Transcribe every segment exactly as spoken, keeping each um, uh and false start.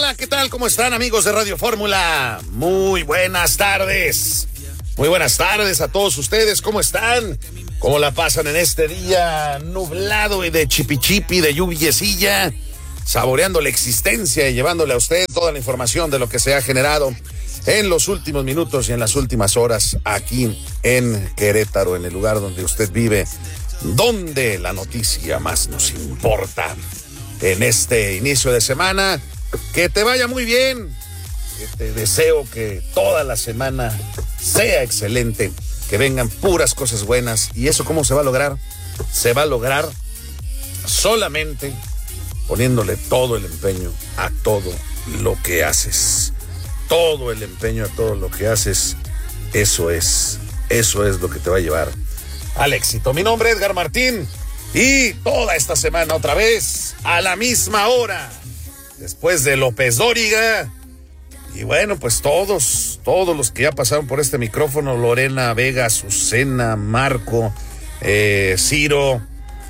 hola, ¿qué tal? ¿Cómo están, amigos de Radio Fórmula? Muy buenas tardes. Muy buenas tardes a todos ustedes. ¿Cómo están? ¿Cómo la pasan en este día nublado y de chipichipi, de lluviecilla? Saboreando la existencia y llevándole a usted toda la información de lo que se ha generado en los últimos minutos y en las últimas horas aquí en Querétaro, en el lugar donde usted vive, donde la noticia más nos importa. En este inicio de semana, que te vaya muy bien, que te deseo que toda la semana sea excelente, que vengan puras cosas buenas. ¿Y eso cómo se va a lograr? Se va a lograr solamente poniéndole todo el empeño a todo lo que haces. Todo el empeño a todo lo que haces, eso es, eso es lo que te va a llevar al éxito. Mi nombre es Edgar Martín y toda esta semana otra vez a la misma hora, después de López Dóriga, y bueno, pues todos, todos los que ya pasaron por este micrófono, Lorena Vega, Azucena, Marco, eh, Ciro,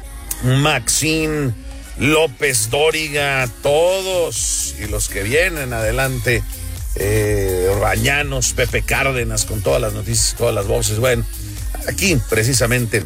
Maxine, López Dóriga, todos, y los que vienen adelante, eh, Rañanos, Pepe Cárdenas, con todas las noticias, todas las voces. Bueno, aquí precisamente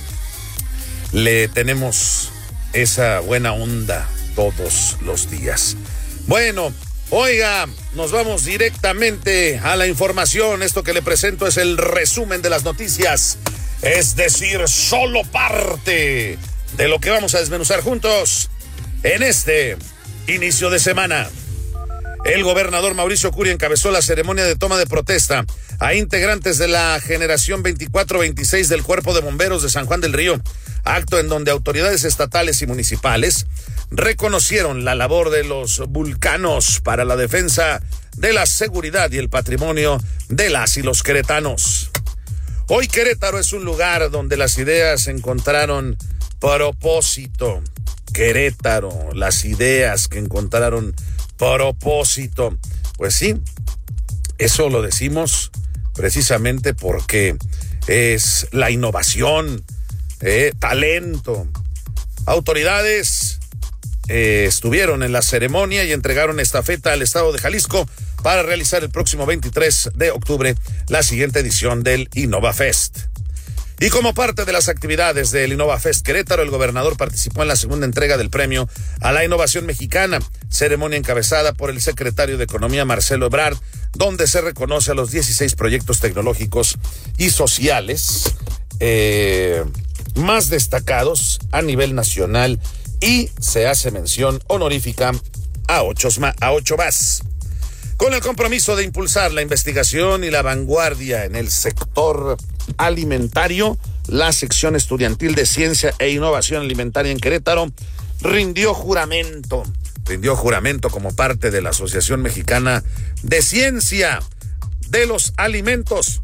le tenemos esa buena onda todos los días. Bueno, oiga, nos vamos directamente a la información. Esto que le presento es el resumen de las noticias, es decir, solo parte de lo que vamos a desmenuzar juntos en este inicio de semana. El gobernador Mauricio Curi encabezó la ceremonia de toma de protesta a integrantes de la generación veinticuatro veintiséis del Cuerpo de Bomberos de San Juan del Río, acto en donde autoridades estatales y municipales reconocieron la labor de los vulcanos para la defensa de la seguridad y el patrimonio de las y los queretanos. Hoy Querétaro es un lugar donde las ideas encontraron propósito. Querétaro, las ideas que encontraron propósito. Pues sí, eso lo decimos precisamente porque es la innovación, eh, talento. Autoridades eh, estuvieron en la ceremonia y entregaron estafeta al estado de Jalisco para realizar el próximo veintitrés de octubre la siguiente edición del InnovaFest. Y como parte de las actividades del InnovaFest Querétaro, el gobernador participó en la segunda entrega del premio a la innovación mexicana, ceremonia encabezada por el secretario de Economía Marcelo Ebrard, donde se reconoce a los dieciséis proyectos tecnológicos y sociales eh, más destacados a nivel nacional y se hace mención honorífica a ocho, a ocho más. Con el compromiso de impulsar la investigación y la vanguardia en el sector alimentario, la sección estudiantil de Ciencia e Innovación Alimentaria en Querétaro rindió juramento, rindió juramento como parte de la Asociación Mexicana de Ciencia de los Alimentos.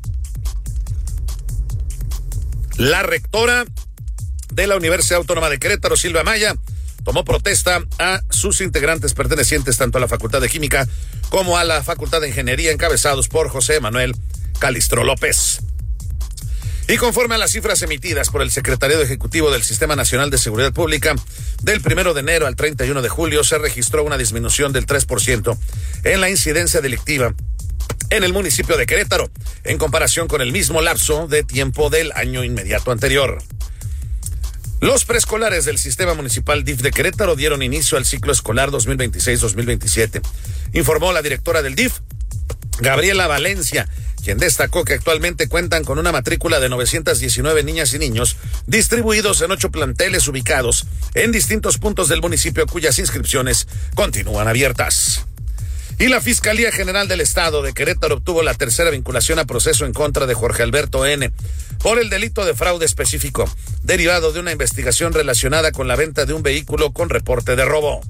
La rectora de la Universidad Autónoma de Querétaro, Silvia Maya, tomó protesta a sus integrantes pertenecientes tanto a la Facultad de Química como a la Facultad de Ingeniería, encabezados por José Manuel Calistro López. Y conforme a las cifras emitidas por el Secretariado Ejecutivo del Sistema Nacional de Seguridad Pública, del primero de enero al treinta y uno de julio se registró una disminución del tres por ciento en la incidencia delictiva en el municipio de Querétaro, en comparación con el mismo lapso de tiempo del año inmediato anterior. Los preescolares del Sistema Municipal D I F de Querétaro dieron inicio al ciclo escolar dos mil veintiséis dos mil veintisiete, informó la directora del D I F, Gabriela Valencia, quien destacó que actualmente cuentan con una matrícula de novecientas diecinueve niñas y niños distribuidos en ocho planteles ubicados en distintos puntos del municipio cuyas inscripciones continúan abiertas. Y la Fiscalía General del Estado de Querétaro obtuvo la tercera vinculación a proceso en contra de Jorge Alberto N. por el delito de fraude específico, derivado de una investigación relacionada con la venta de un vehículo con reporte de robo.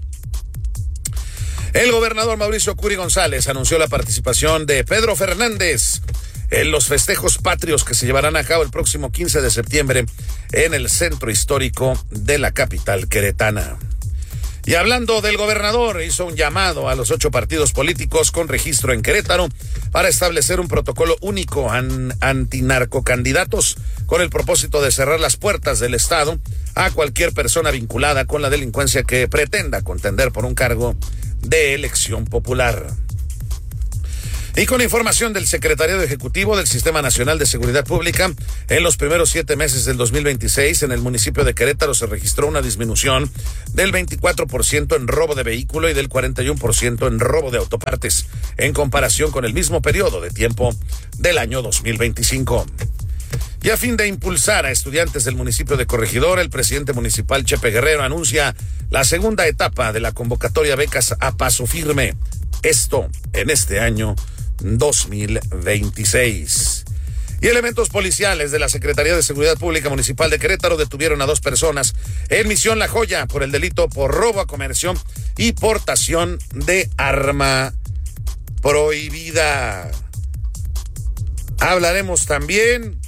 El gobernador Mauricio Curi González anunció la participación de Pedro Fernández en los festejos patrios que se llevarán a cabo el próximo quince de septiembre en el centro histórico de la capital queretana. Y hablando del gobernador, hizo un llamado a los ocho partidos políticos con registro en Querétaro para establecer un protocolo único an, antinarcocandidatos con el propósito de cerrar las puertas del Estado a cualquier persona vinculada con la delincuencia que pretenda contender por un cargo de elección popular. Y con información del Secretariado Ejecutivo del Sistema Nacional de Seguridad Pública, en los primeros siete meses del dos mil veintiséis, en el municipio de Querétaro se registró una disminución del veinticuatro por ciento en robo de vehículo y del cuarenta y uno por ciento en robo de autopartes, en comparación con el mismo periodo de tiempo del año dos mil veinticinco. Y a fin de impulsar a estudiantes del municipio de Corregidora, el presidente municipal Chepe Guerrero anuncia la segunda etapa de la convocatoria Becas a Paso Firme. Esto en este año dos mil veintiséis. Y elementos policiales de la Secretaría de Seguridad Pública Municipal de Querétaro detuvieron a dos personas en Misión La Joya por el delito por robo a comercio y portación de arma prohibida. Hablaremos también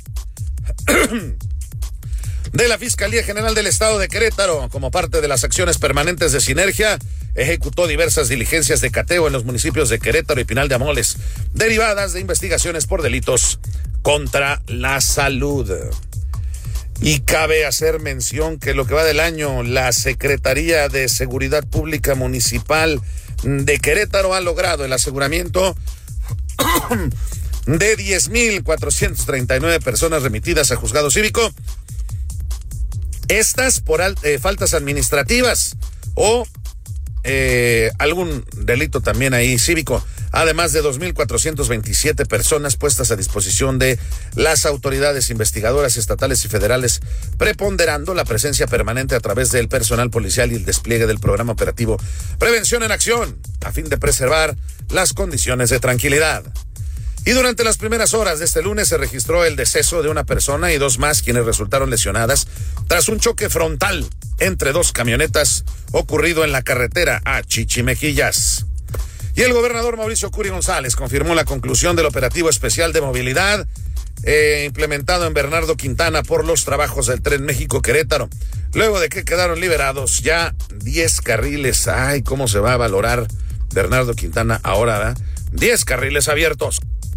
de la Fiscalía General del Estado de Querétaro. Como parte de las acciones permanentes de Sinergia, ejecutó diversas diligencias de cateo en los municipios de Querétaro y Pinal de Amoles, derivadas de investigaciones por delitos contra la salud. Y cabe hacer mención que lo que va del año, la Secretaría de Seguridad Pública Municipal de Querétaro ha logrado el aseguramiento de diez mil cuatrocientas treinta y nueve personas remitidas a juzgado cívico. Estas por eh, faltas administrativas o eh, algún delito también ahí cívico, además de dos mil cuatrocientas veintisiete personas puestas a disposición de las autoridades investigadoras estatales y federales, preponderando la presencia permanente a través del personal policial y el despliegue del programa operativo Prevención en Acción, a fin de preservar las condiciones de tranquilidad. Y durante las primeras horas de este lunes se registró el deceso de una persona y dos más quienes resultaron lesionadas tras un choque frontal entre dos camionetas ocurrido en la carretera a Chichimejillas. Y el gobernador Mauricio Curi González confirmó la conclusión del operativo especial de movilidad eh, implementado en Bernardo Quintana por los trabajos del Tren México-Querétaro, luego de que quedaron liberados ya diez carriles. Ay, cómo se va a valorar Bernardo Quintana ahora, ¿verdad? diez carriles abiertos.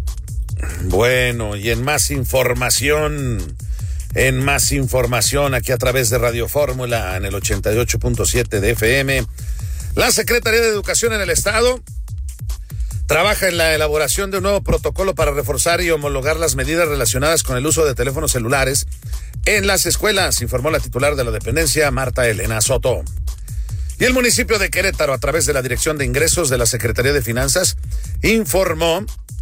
Bueno, y en más información, en más información aquí a través de Radio Fórmula en el ochenta y ocho punto siete de F M, la Secretaría de Educación en el Estado trabaja en la elaboración de un nuevo protocolo para reforzar y homologar las medidas relacionadas con el uso de teléfonos celulares en las escuelas, informó la titular de la dependencia, Marta Elena Soto. Y el municipio de Querétaro, a través de la Dirección de Ingresos de la Secretaría de Finanzas, informó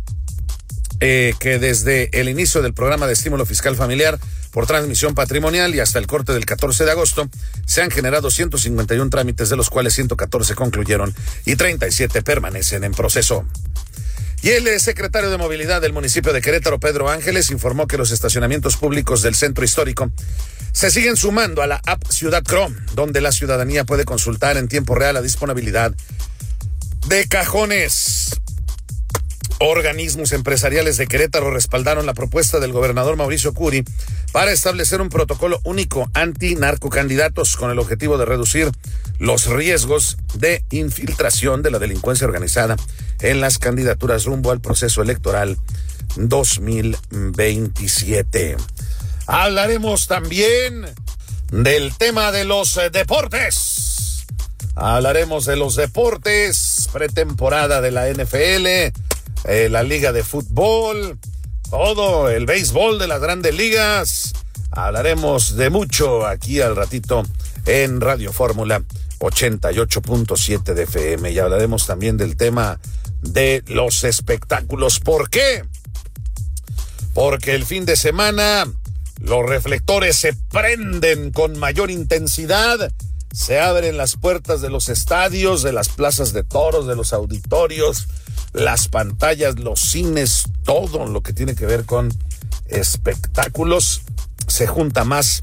Eh, que desde el inicio del programa de estímulo fiscal familiar por transmisión patrimonial y hasta el corte del catorce de agosto, se han generado ciento cincuenta y uno trámites, de los cuales ciento catorce concluyeron y treinta y siete permanecen en proceso. Y el secretario de Movilidad del municipio de Querétaro, Pedro Ángeles, informó que los estacionamientos públicos del centro histórico se siguen sumando a la app Ciudad Chrome, donde la ciudadanía puede consultar en tiempo real la disponibilidad de cajones. Organismos empresariales de Querétaro respaldaron la propuesta del gobernador Mauricio Curi para establecer un protocolo único anti-narcocandidatos con el objetivo de reducir los riesgos de infiltración de la delincuencia organizada en las candidaturas rumbo al proceso electoral dos mil veintisiete. Hablaremos también del tema de los deportes. Hablaremos de los deportes, pretemporada de la N F L, Eh, la liga de fútbol, todo el béisbol de las grandes ligas. Hablaremos de mucho aquí al ratito en Radio Fórmula ochenta y ocho punto siete de F M, y hablaremos también del tema de los espectáculos. ¿Por qué? Porque el fin de semana los reflectores se prenden con mayor intensidad, se abren las puertas de los estadios, de las plazas de toros, de los auditorios, las pantallas, los cines, todo lo que tiene que ver con espectáculos. Se junta más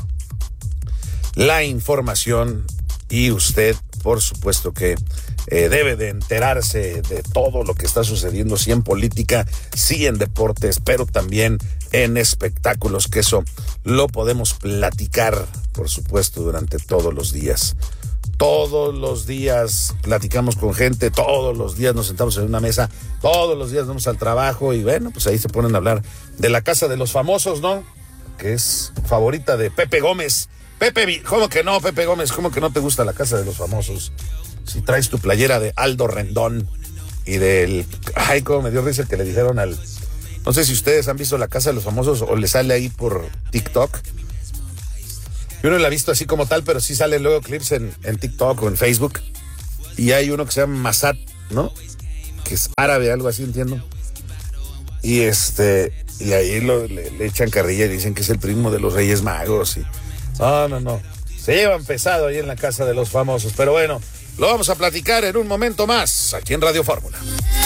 la información y usted, por supuesto que eh, debe de enterarse de todo lo que está sucediendo, sí en política, sí en deportes, pero también en espectáculos, que eso lo podemos platicar, por supuesto, durante todos los días. Todos los días platicamos con gente, todos los días nos sentamos en una mesa, todos los días vamos al trabajo y bueno, pues ahí se ponen a hablar de la Casa de los Famosos, ¿no? Que es favorita de Pepe Gómez. Pepe, ¿cómo que no, Pepe Gómez? ¿Cómo que no te gusta la Casa de los Famosos? si traes tu playera de Aldo Rendón y del... Ay, cómo me dio risa que le dijeron al... No sé si ustedes han visto La Casa de los Famosos o le sale ahí por TikTok. Yo no la he visto así como tal, pero sí salen luego clips en, en TikTok o en Facebook. Y hay uno que se llama Masat, ¿no? Que es árabe, algo así, entiendo. Y este... Y ahí lo, le, le echan carrilla y dicen que es el primo de los Reyes Magos. Y... No, no, no. Se llevan pesado ahí en La Casa de los Famosos. Pero bueno, lo vamos a platicar en un momento más, aquí en Radio Fórmula.